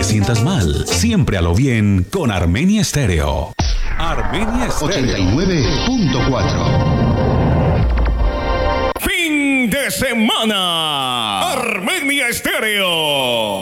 sientas mal. Siempre a lo bien con Armenia Estéreo. Armenia Estéreo 89.4. Fin de semana. Armenia Estéreo.